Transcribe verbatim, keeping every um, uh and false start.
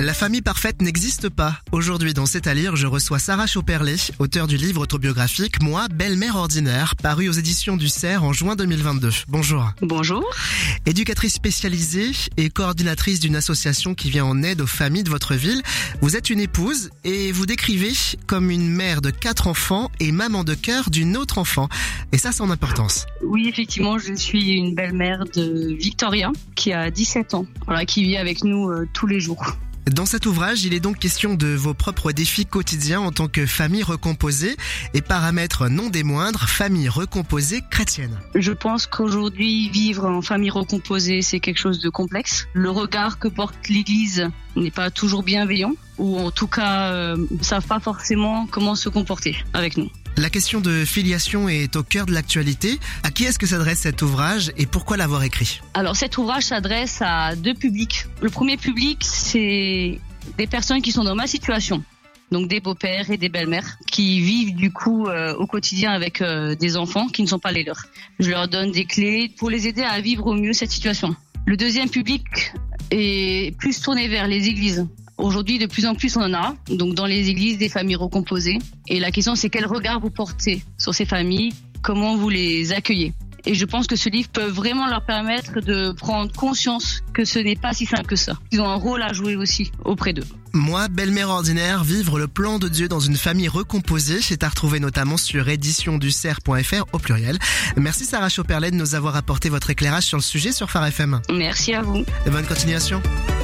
La famille parfaite n'existe pas. Aujourd'hui, dans C'est à lire, je reçois Sarah Chauperlet, auteure du livre autobiographique « Moi, belle-mère ordinaire », paru aux éditions du Cerf en juin deux mille vingt-deux. Bonjour. Bonjour. Éducatrice spécialisée et coordinatrice d'une association qui vient en aide aux familles de votre ville, vous êtes une épouse et vous décrivez comme une mère de quatre enfants et maman de cœur d'une autre enfant. Et ça, c'est en importance. Oui, effectivement, je suis une belle-mère de Victoria qui a dix-sept ans, voilà, qui vit avec nous euh, tous les jours. Dans cet ouvrage, il est donc question de vos propres défis quotidiens en tant que famille recomposée et paramètre non des moindres, famille recomposée chrétienne. Je pense qu'aujourd'hui, vivre en famille recomposée, c'est quelque chose de complexe. Le regard que porte l'Église n'est pas toujours bienveillant, ou en tout cas, euh, ne savent pas forcément comment se comporter avec nous. La question de filiation est au cœur de l'actualité. À qui est-ce que s'adresse cet ouvrage et pourquoi l'avoir écrit ? Alors cet ouvrage s'adresse à deux publics. Le premier public, c'est des personnes qui sont dans ma situation. Donc des beaux-pères et des belles-mères qui vivent du coup euh, au quotidien avec euh, des enfants qui ne sont pas les leurs. Je leur donne des clés pour les aider à vivre au mieux cette situation. Le deuxième public est plus tourné vers les églises. Aujourd'hui, de plus en plus, on en a, donc dans les églises, des familles recomposées. Et la question, c'est quel regard vous portez sur ces familles, comment vous les accueillez. Et je pense que ce livre peut vraiment leur permettre de prendre conscience que ce n'est pas si simple que ça. Ils ont un rôle à jouer aussi auprès d'eux. Moi, belle-mère ordinaire, vivre le plan de Dieu dans une famille recomposée, c'est à retrouver notamment sur édition du cerf point f r au pluriel. Merci Sarah Chauperlet de nous avoir apporté votre éclairage sur le sujet sur Phare F M. Merci à vous. Et bonne continuation.